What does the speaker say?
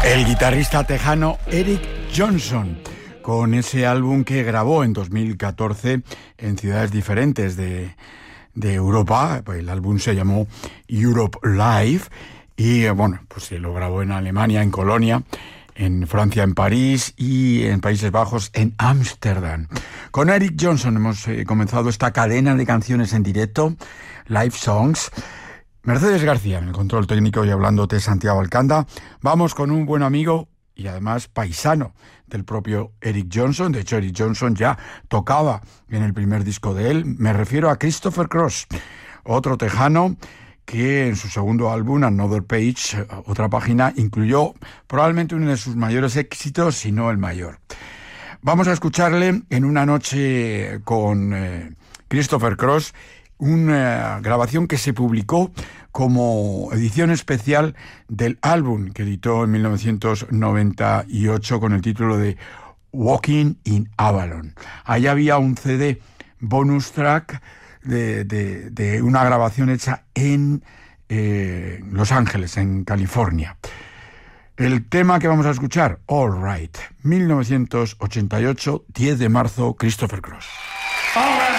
El guitarrista tejano Eric Johnson, con ese álbum que grabó en 2014 en ciudades diferentes de Europa. El álbum se llamó Europe Live y bueno, pues se lo grabó en Alemania, en Colonia, en Francia, en París y en Países Bajos, en Ámsterdam. Con Eric Johnson hemos comenzado esta cadena de canciones en directo, Live Songs. Mercedes García en el control técnico y hablándote Santiago Alcanda. Vamos con un buen amigo y además paisano del propio Eric Johnson. De hecho, Eric Johnson ya tocaba en el primer disco de él. Me refiero a Christopher Cross, otro tejano que en su segundo álbum, Another Page, otra página, incluyó probablemente uno de sus mayores éxitos, si no el mayor. Vamos a escucharle en una noche con Christopher Cross, una grabación que se publicó como edición especial del álbum que editó en 1998 con el título de Walking in Avalon. Ahí había un CD bonus track de una grabación hecha en Los Ángeles, en California. El tema que vamos a escuchar, All Right, 1988, 10 de marzo, Christopher Cross. All right.